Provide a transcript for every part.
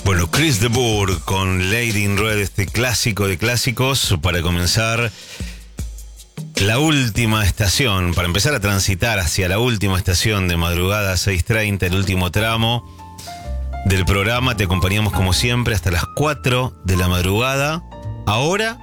Bueno, Chris de Burgh con Lady in Red, este clásico de clásicos, para comenzar la última estación, para empezar a transitar hacia la última estación de madrugada 6:30, el último tramo del programa. Te acompañamos como siempre hasta las 4 de la madrugada. Ahora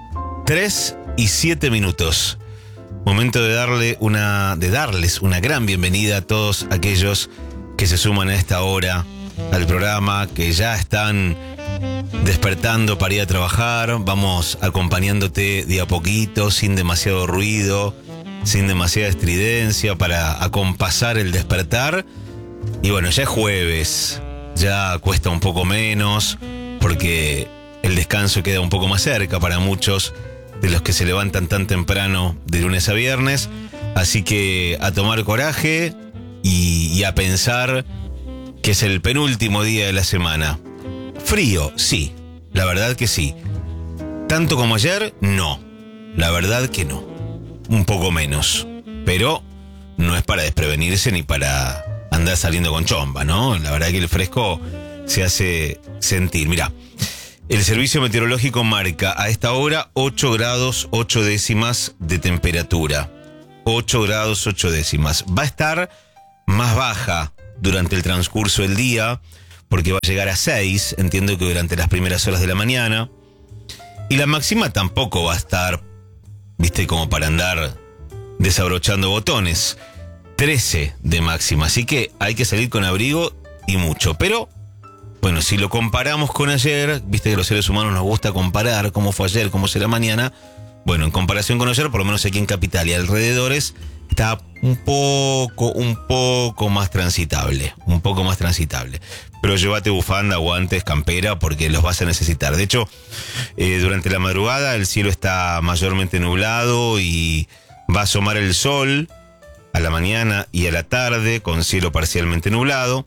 3:07. Momento de darles una gran bienvenida a todos aquellos que se suman a esta hora al programa, que ya están despertando para ir a trabajar. Vamos acompañándote de a poquito, sin demasiado ruido, sin demasiada estridencia, para acompasar el despertar. Y bueno, ya es jueves, ya cuesta un poco menos, porque el descanso queda un poco más cerca para muchos de los que se levantan tan temprano de lunes a viernes. Así que a tomar coraje y a pensar que es el penúltimo día de la semana. Frío, sí, la verdad que sí. Tanto como ayer, no. La verdad que no. Un poco menos. Pero no es para desprevenirse ni para andar saliendo con chomba, ¿no? La verdad que el fresco se hace sentir. Mirá, el servicio meteorológico marca a esta hora 8 grados 8 décimas de temperatura. 8 grados 8 décimas. Va a estar más baja durante el transcurso del día, porque va a llegar a 6, entiendo que durante las primeras horas de la mañana. Y la máxima tampoco va a estar, viste, como para andar desabrochando botones. 13 de máxima, así que hay que salir con abrigo y mucho. Pero, bueno, si lo comparamos con ayer, viste que los seres humanos nos gusta comparar cómo fue ayer, cómo será mañana. Bueno, en comparación con ayer, por lo menos aquí en Capital y alrededores, está un poco más transitable. Un poco más transitable. Pero llévate bufanda, guantes, campera, porque los vas a necesitar. De hecho, durante la madrugada el cielo está mayormente nublado y va a asomar el sol a la mañana y a la tarde con cielo parcialmente nublado.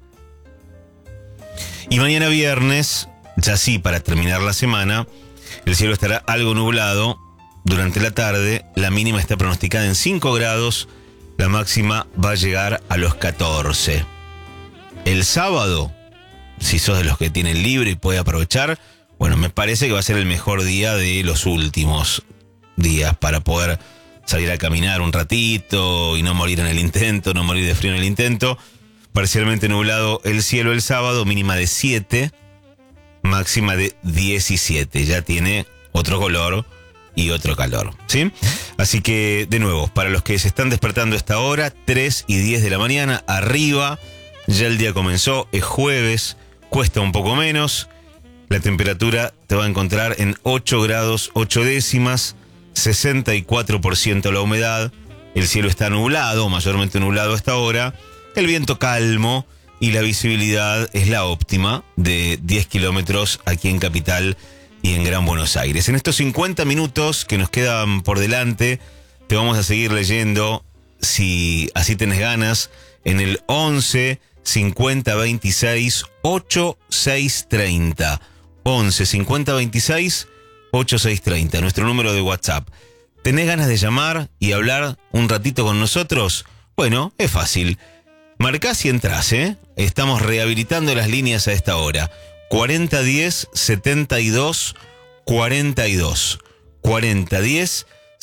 Y mañana viernes, ya sí, para terminar la semana, el cielo estará algo nublado durante la tarde. La mínima está pronosticada en 5 grados. La máxima va a llegar a los 14. El sábado, si sos de los que tienen libre y puede aprovechar, bueno, me parece que va a ser el mejor día de los últimos días para poder salir a caminar un ratito y no morir en el intento, no morir de frío en el intento. Parcialmente nublado el cielo el sábado, mínima de 7, máxima de 17. Ya tiene otro color y otro calor, ¿sí? Así que, de nuevo, para los que se están despertando a esta hora, 3:10 de la mañana, arriba, ya el día comenzó, es jueves, cuesta un poco menos. La temperatura te va a encontrar en 8 grados 8 décimas, 64% la humedad, el cielo está nublado, mayormente nublado hasta ahora, el viento calmo y la visibilidad es la óptima de 10 kilómetros aquí en Capital y en Gran Buenos Aires. En estos 50 minutos que nos quedan por delante, te vamos a seguir leyendo, si así tenés ganas, en el 11 50 26 8630. 11 50 26 8630, nuestro número de WhatsApp. ¿Tenés ganas de llamar y hablar un ratito con nosotros? Bueno, es fácil. Marcás y entrás, ¿eh? Estamos rehabilitando las líneas a esta hora. 4010 72 42. 4010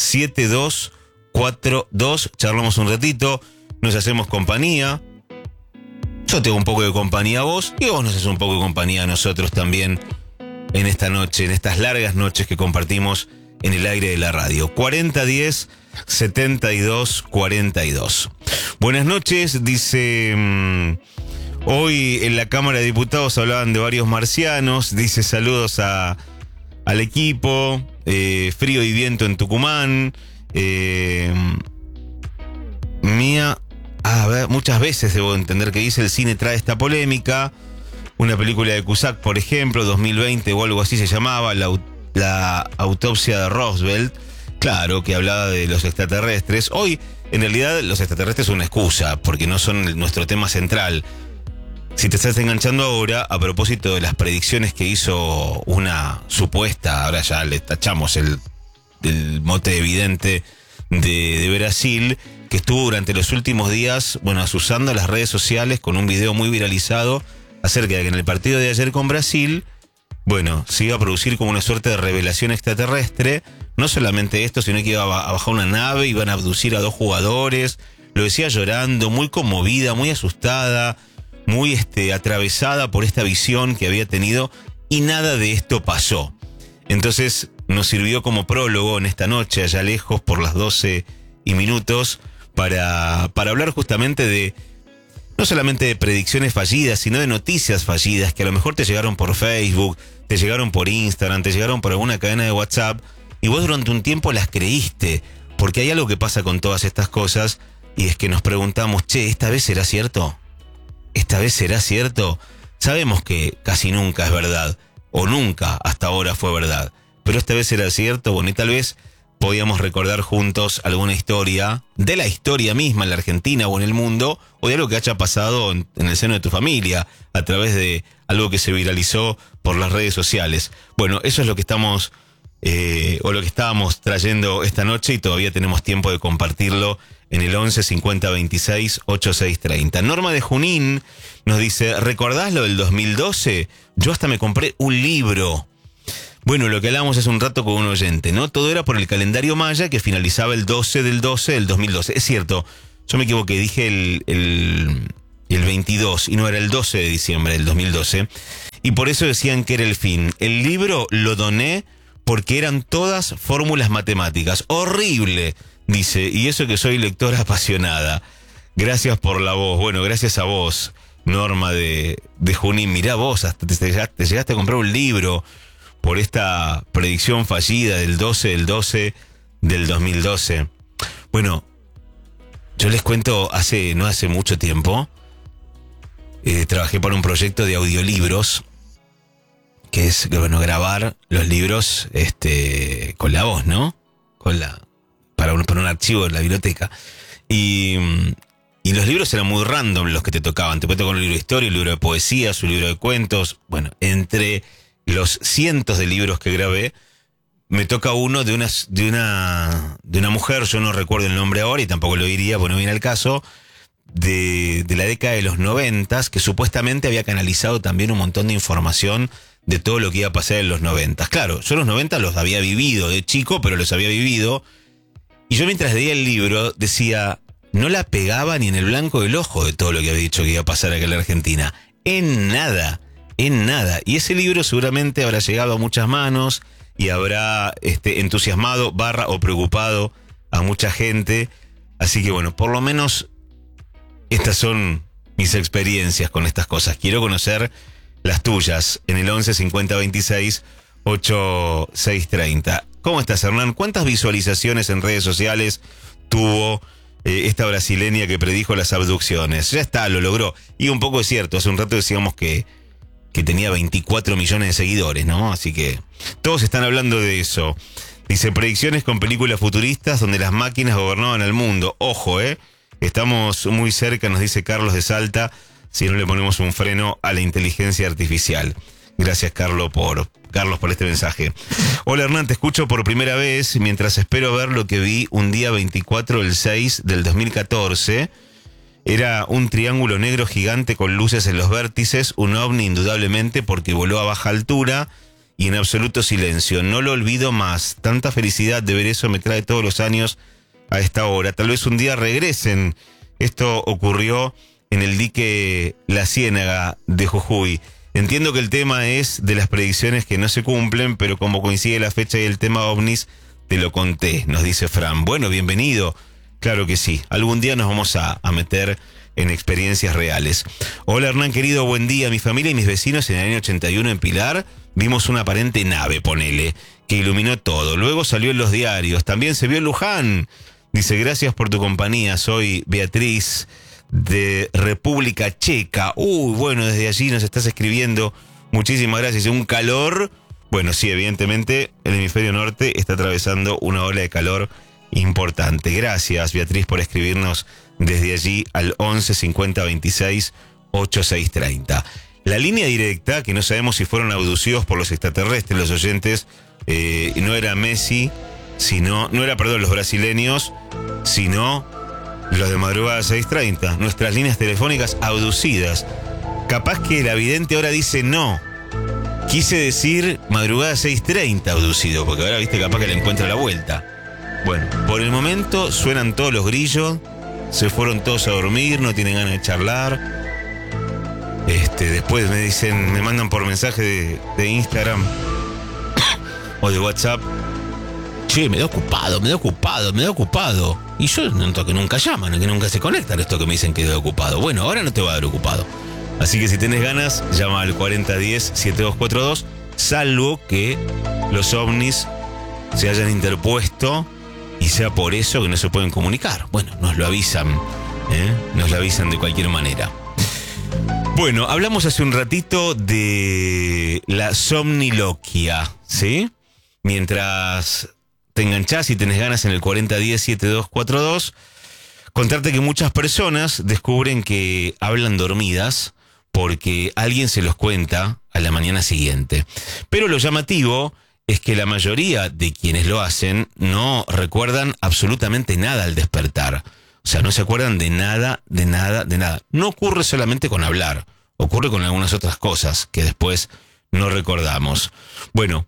7242. Charlamos un ratito, nos hacemos compañía. Yo te hago un poco de compañía a vos y vos nos haces un poco de compañía a nosotros también en esta noche, en estas largas noches que compartimos en el aire de la radio. 4010 72 42. Buenas noches, dice. Hoy en la Cámara de Diputados hablaban de varios marcianos. Dice saludos al equipo. Frío y viento en Tucumán. A ver, muchas veces debo entender que dice el cine trae esta polémica. Una película de Cusack, por ejemplo, 2020 o algo así se llamaba, la autopsia de Roosevelt. Claro, que hablaba de los extraterrestres. Hoy, en realidad, los extraterrestres son una excusa, porque no son nuestro tema central. Si te estás enganchando ahora, a propósito de las predicciones que hizo una supuesta, ahora ya le tachamos el mote evidente de Brasil, que estuvo durante los últimos días, bueno, asusando a las redes sociales con un video muy viralizado acerca de que en el partido de ayer con Brasil bueno, se iba a producir como una suerte de revelación extraterrestre. No solamente esto, sino que iba a bajar una nave, iban a abducir a 2 jugadores. Lo decía llorando, muy conmovida, muy asustada, muy atravesada por esta visión que había tenido, y nada de esto pasó. Entonces nos sirvió como prólogo en esta noche, allá lejos, por las 12:00, para hablar justamente de, no solamente de predicciones fallidas, sino de noticias fallidas que a lo mejor te llegaron por Facebook, te llegaron por Instagram, te llegaron por alguna cadena de WhatsApp, y vos durante un tiempo las creíste, porque hay algo que pasa con todas estas cosas, y es que nos preguntamos, che, ¿esta vez será cierto? ¿Esta vez será cierto? Sabemos que casi nunca es verdad, o nunca hasta ahora fue verdad, pero esta vez será cierto. Bueno, y tal vez podíamos recordar juntos alguna historia, de la historia misma en la Argentina o en el mundo, o de algo que haya pasado en el seno de tu familia, a través de algo que se viralizó por las redes sociales. Bueno, eso es lo que estamos, o lo que estábamos trayendo esta noche, y todavía tenemos tiempo de compartirlo en el 11 50 26 86 30. Norma de Junín nos dice, ¿recordás lo del 2012? Yo hasta me compré un libro. Bueno, lo que hablamos hace un rato con un oyente, ¿no? Todo era por el calendario maya que finalizaba el 12 del 12 del 2012. Es cierto, yo me equivoqué, dije el 22 y no era el 12 de diciembre del 2012. Y por eso decían que era el fin. El libro lo doné porque eran todas fórmulas matemáticas. Horrible, dice, y eso que soy lectora apasionada. Gracias por la voz. Bueno, gracias a vos, Norma de Junín. Mirá vos, hasta te llegaste a comprar un libro por esta predicción fallida del 12 del 12 del 2012. Bueno, yo les cuento, no hace mucho tiempo, trabajé para un proyecto de audiolibros, que es, bueno, grabar los libros con la voz, ¿no? Para un archivo en la biblioteca. Y los libros eran muy random los que te tocaban. Te puede tocar un libro de historia, un libro de poesías, un libro de cuentos. Bueno, entre los cientos de libros que grabé, me toca uno de una mujer, yo no recuerdo el nombre ahora y tampoco lo diría, porque no viene al caso, de la década de los 90, que supuestamente había canalizado también un montón de información de todo lo que iba a pasar en los 90. Claro, yo los 90 los había vivido de chico, pero los había vivido. Y yo mientras leía el libro decía, no la pegaba ni en el blanco del ojo de todo lo que había dicho que iba a pasar acá en la Argentina. En nada. Y ese libro seguramente habrá llegado a muchas manos y habrá entusiasmado o preocupado a mucha gente. Así que bueno, por lo menos estas son mis experiencias con estas cosas. Quiero conocer las tuyas en el 11 50 26 86 30. ¿Cómo estás, Hernán? ¿Cuántas visualizaciones en redes sociales tuvo esta brasileña que predijo las abducciones? Ya está, lo logró. Y un poco es cierto, hace un rato decíamos que tenía 24 millones de seguidores, ¿no? Así que todos están hablando de eso. Dice, predicciones con películas futuristas donde las máquinas gobernaban el mundo. Ojo, estamos muy cerca, nos dice Carlos de Salta, si no le ponemos un freno a la inteligencia artificial. Gracias, Carlos, por este mensaje. Hola, Hernán, te escucho por primera vez mientras espero ver lo que vi un día 24/6 del 2014. Era un triángulo negro gigante con luces en los vértices, un ovni indudablemente porque voló a baja altura y en absoluto silencio. No lo olvido más. Tanta felicidad de ver eso me trae todos los años a esta hora. Tal vez un día regresen. Esto ocurrió en el dique La Ciénaga de Jujuy. Entiendo que el tema es de las predicciones que no se cumplen, pero como coincide la fecha y el tema ovnis, te lo conté, nos dice Fran. Bueno, bienvenido. Claro que sí, algún día nos vamos a meter en experiencias reales. Hola, Hernán, querido, buen día. Mi familia y mis vecinos en el año 81 en Pilar vimos una aparente nave, ponele, que iluminó todo. Luego salió en los diarios, también se vio en Luján. Dice, gracias por tu compañía, soy Beatriz de República Checa. Bueno, desde allí nos estás escribiendo. Muchísimas gracias. Un calor. Bueno, sí, evidentemente el hemisferio norte está atravesando una ola de calor importante. Gracias, Beatriz, por escribirnos desde allí al 11 50 26 86 30. La línea directa, que no sabemos si fueron abducidos por los extraterrestres, los oyentes, no era Messi, los brasileños, sino los de madrugada 6:30. Nuestras líneas telefónicas abducidas. Capaz que la vidente ahora dice no. Quise decir madrugada 6:30 abducido, porque ahora viste capaz que le encuentra la vuelta. Bueno, por el momento suenan todos los grillos, se fueron todos a dormir, no tienen ganas de charlar. Después me dicen, me mandan por mensaje de Instagram o de WhatsApp: che, me da ocupado. Y yo noto que nunca llaman, que nunca se conectan esto que me dicen que quedé ocupado. Bueno, ahora no te va a dar ocupado. Así que si tenés ganas, llama al 4010-7242, salvo que los ovnis se hayan interpuesto y sea por eso que no se pueden comunicar. Bueno, nos lo avisan, nos lo avisan de cualquier manera. Bueno, hablamos hace un ratito de la somniloquia, ¿sí? Mientras te enganchás y tenés ganas en el 4010-7242, contarte que muchas personas descubren que hablan dormidas porque alguien se los cuenta a la mañana siguiente. Pero lo llamativo es que la mayoría de quienes lo hacen no recuerdan absolutamente nada al despertar. O sea, no se acuerdan de nada. No ocurre solamente con hablar, ocurre con algunas otras cosas que después no recordamos. Bueno,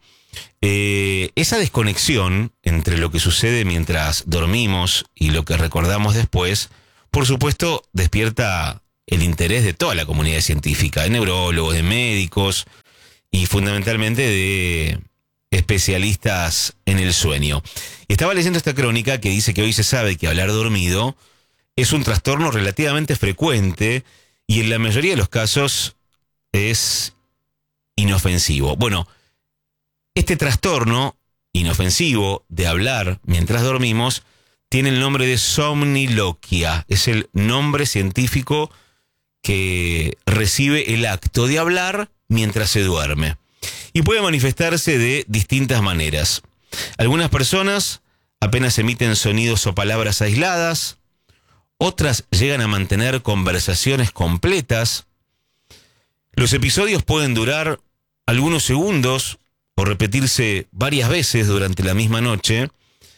esa desconexión entre lo que sucede mientras dormimos y lo que recordamos después, por supuesto, despierta el interés de toda la comunidad científica, de neurólogos, de médicos y fundamentalmente de especialistas en el sueño. Y estaba leyendo esta crónica que dice que hoy se sabe que hablar dormido es un trastorno relativamente frecuente y en la mayoría de los casos es inofensivo. Bueno, este trastorno inofensivo de hablar mientras dormimos tiene el nombre de somniloquia. Es el nombre científico que recibe el acto de hablar mientras se duerme. Y puede manifestarse de distintas maneras. Algunas personas apenas emiten sonidos o palabras aisladas, otras llegan a mantener conversaciones completas. Los episodios pueden durar algunos segundos o repetirse varias veces durante la misma noche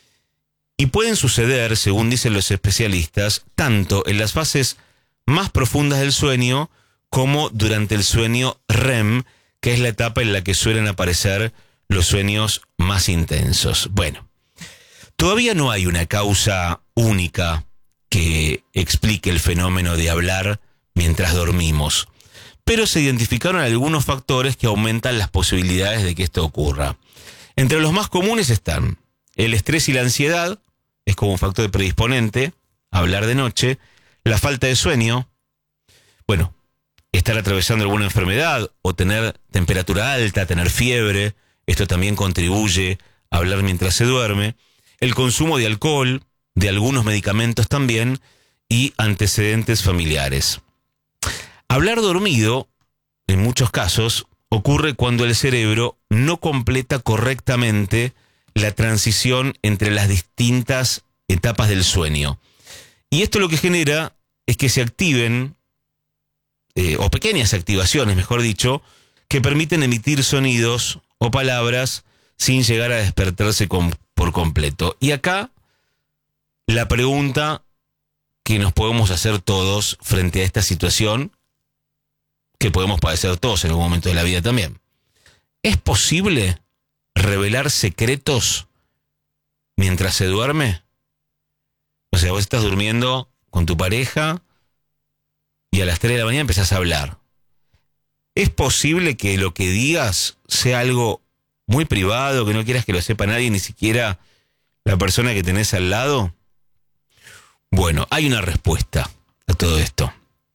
y pueden suceder, según dicen los especialistas, tanto en las fases más profundas del sueño como durante el sueño REM, que es la etapa en la que suelen aparecer los sueños más intensos. Bueno, todavía no hay una causa única que explique el fenómeno de hablar mientras dormimos, pero se identificaron algunos factores que aumentan las posibilidades de que esto ocurra. Entre los más comunes están el estrés y la ansiedad, es como un factor predisponente a hablar de noche, la falta de sueño, bueno, estar atravesando alguna enfermedad o tener temperatura alta, tener fiebre, esto también contribuye a hablar mientras se duerme, el consumo de alcohol, de algunos medicamentos también y antecedentes familiares. Hablar dormido, en muchos casos, ocurre cuando el cerebro no completa correctamente la transición entre las distintas etapas del sueño. Y esto lo que genera es que se activen o pequeñas activaciones, mejor dicho, que permiten emitir sonidos o palabras sin llegar a despertarse por completo. Y acá la pregunta que nos podemos hacer todos frente a esta situación, que podemos padecer todos en algún momento de la vida también. ¿Es posible revelar secretos mientras se duerme? O sea, vos estás durmiendo con tu pareja y a las 3 de la mañana empezás a hablar. ¿Es posible que lo que digas sea algo muy privado, que no quieras que lo sepa nadie, ni siquiera la persona que tenés al lado? Bueno, hay una respuesta a todo esto.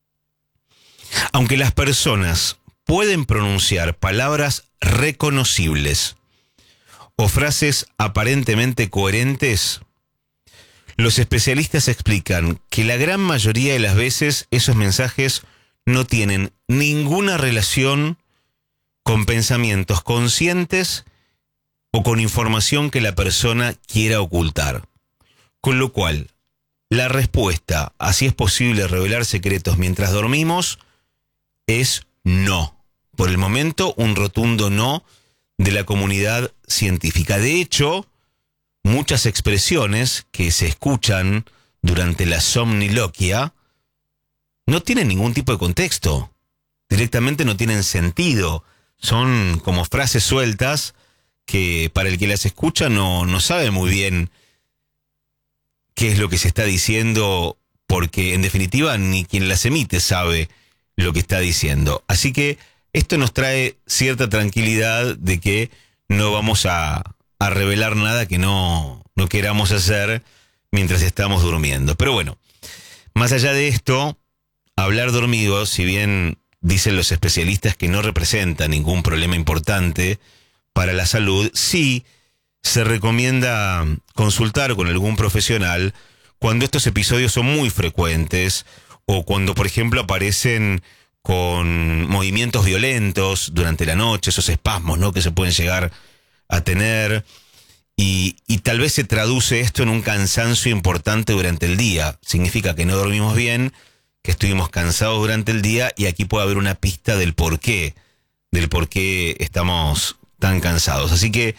Aunque las personas pueden pronunciar palabras reconocibles o frases aparentemente coherentes, los especialistas explican que la gran mayoría de las veces esos mensajes no tienen ninguna relación con pensamientos conscientes o con información que la persona quiera ocultar. Con lo cual, la respuesta a si es posible revelar secretos mientras dormimos es no. Por el momento, un rotundo no de la comunidad científica. De hecho, muchas expresiones que se escuchan durante la somniloquia no tienen ningún tipo de contexto. Directamente no tienen sentido. son como frases sueltas que para el que las escucha no sabe muy bien qué es lo que se está diciendo, porque en definitiva ni quien las emite sabe lo que está diciendo. Así que esto nos trae cierta tranquilidad de que no vamos a revelar nada que no queramos hacer mientras estamos durmiendo. Pero bueno, más allá de esto, hablar dormido, si bien dicen los especialistas que no representa ningún problema importante para la salud, sí se recomienda consultar con algún profesional cuando estos episodios son muy frecuentes o cuando, por ejemplo, aparecen con movimientos violentos durante la noche, esos espasmos, ¿no?, que se pueden llegar a tener, y tal vez se traduce esto en un cansancio importante durante el día. Significa que no dormimos bien, que estuvimos cansados durante el día, y aquí puede haber una pista del por qué estamos tan cansados. Así que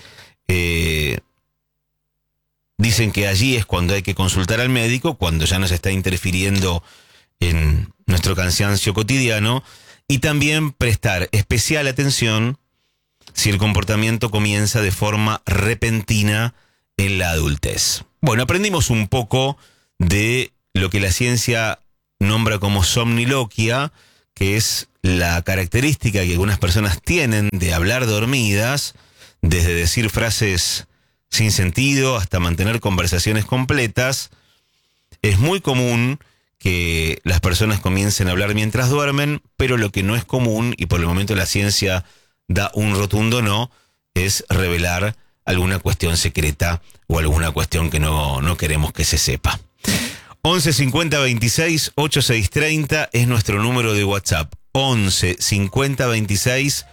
dicen que allí es cuando hay que consultar al médico, cuando ya nos está interfiriendo en nuestro cansancio cotidiano, y también prestar especial atención si el comportamiento comienza de forma repentina en la adultez. Bueno, aprendimos un poco de lo que la ciencia nombra como somniloquia, que es la característica que algunas personas tienen de hablar dormidas, desde decir frases sin sentido hasta mantener conversaciones completas. Es muy común que las personas comiencen a hablar mientras duermen, pero lo que no es común, y por el momento la ciencia da un rotundo no, es revelar alguna cuestión secreta o alguna cuestión que no queremos que se sepa. 11 50 26 8630 es nuestro número de WhatsApp. 11 50 26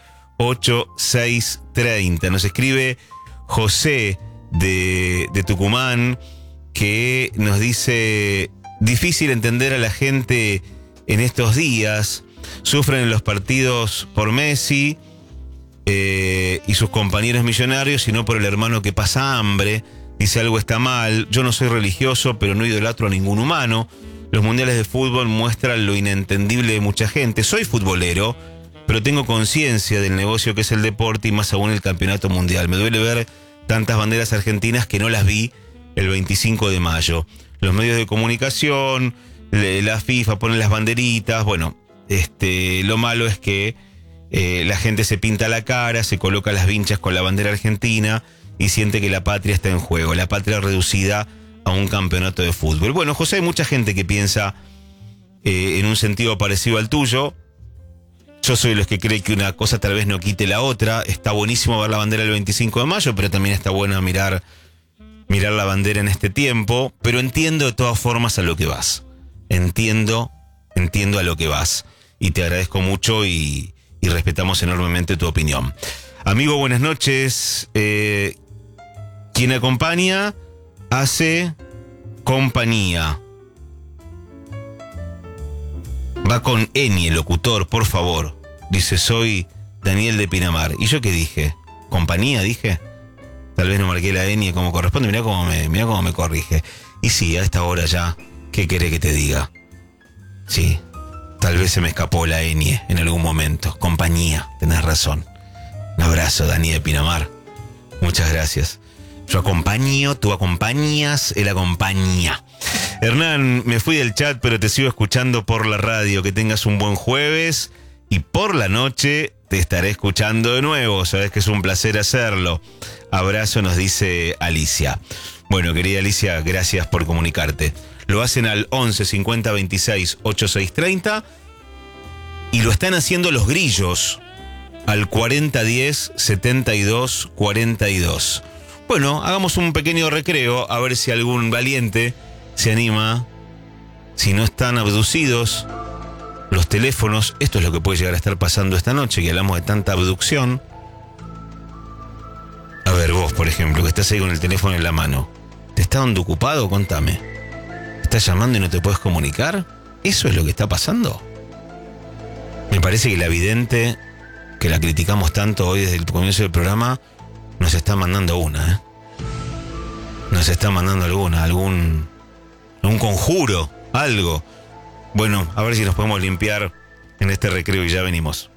8630. Nos escribe José de Tucumán, que nos dice: difícil entender a la gente en estos días. Sufren en los partidos por Messi y sus compañeros millonarios, y no por el hermano que pasa hambre. Dice: algo está mal. Yo no soy religioso, pero no idolatro a ningún humano. Los mundiales de fútbol muestran lo inentendible de mucha gente. Soy futbolero, pero tengo conciencia del negocio que es el deporte, y más aún el campeonato mundial. Me duele ver tantas banderas argentinas que no las vi el 25 de mayo. Los medios de comunicación, la FIFA ponen las banderitas. Bueno, lo malo es que la gente se pinta la cara, se coloca las vinchas con la bandera argentina y siente que la patria está en juego, la patria reducida a un campeonato de fútbol. Bueno, José, hay mucha gente que piensa en un sentido parecido al tuyo. Yo soy de los que cree que una cosa tal vez no quite la otra. Está buenísimo ver la bandera el 25 de mayo, pero también está bueno mirar la bandera en este tiempo. Pero entiendo de todas formas a lo que vas. Entiendo a lo que vas. Y te agradezco mucho y respetamos enormemente tu opinión. Amigo, buenas noches. Quien acompaña hace compañía. Va con Eni, el locutor, por favor. Dice: soy Daniel de Pinamar. ¿Y yo qué dije? ¿Compañía dije? Tal vez no marqué la Eni como corresponde. Mirá cómo me corrige. Y sí, a esta hora ya, ¿qué querés que te diga? Sí, tal vez se me escapó la Eni en algún momento. Compañía, tenés razón. Un abrazo, Dani de Pinamar. Muchas gracias. Yo acompaño, tú acompañas, él acompaña. Hernán, me fui del chat, pero te sigo escuchando por la radio. Que tengas un buen jueves, y por la noche te estaré escuchando de nuevo. Sabes que es un placer hacerlo. Abrazo, nos dice Alicia. Bueno, querida Alicia, gracias por comunicarte. Lo hacen al 11 50 26 8630 y lo están haciendo los grillos al 40 10 72 42. Bueno, hagamos un pequeño recreo, a ver si algún valiente se anima. Si no están abducidos los teléfonos, esto es lo que puede llegar a estar pasando esta noche, que hablamos de tanta abducción. A ver, vos, por ejemplo, que estás ahí con el teléfono en la mano, ¿te está dando ocupado? Contame. ¿Estás llamando y no te puedes comunicar? ¿Eso es lo que está pasando? Me parece que la vidente, que la criticamos tanto hoy desde el comienzo del programa, nos está mandando una, Nos está mandando algún conjuro, algo. Bueno, a ver si nos podemos limpiar en este recreo y ya venimos.